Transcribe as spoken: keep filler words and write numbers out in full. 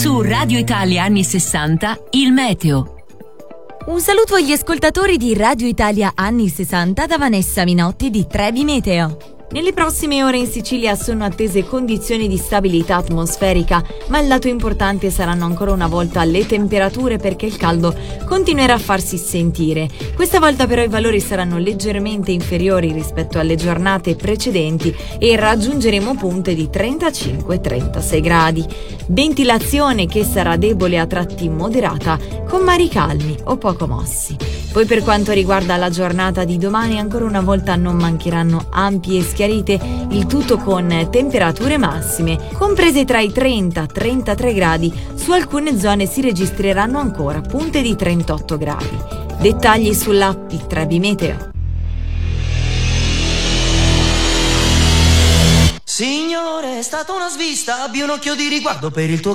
Su Radio Italia anni sessanta, il meteo. Un saluto agli ascoltatori di Radio Italia anni sessanta da Vanessa Minotti di Trebi Meteo. Nelle prossime ore in Sicilia sono attese condizioni di stabilità atmosferica, ma il lato importante saranno ancora una volta le temperature, perché il caldo continuerà a farsi sentire. Questa volta però i valori saranno leggermente inferiori rispetto alle giornate precedenti e raggiungeremo punte di trentacinque trentasei gradi. Ventilazione che sarà debole a tratti moderata, con mari calmi o poco mossi. Poi per quanto riguarda la giornata di domani, ancora una volta non mancheranno ampie schiarite, il tutto con temperature massime comprese tra i trenta e trentatré gradi. Su alcune zone si registreranno ancora punte di trentotto gradi. Dettagli sull'app di Trebi Meteo. Signore, è stata una svista, abbia un occhio di riguardo per il tuo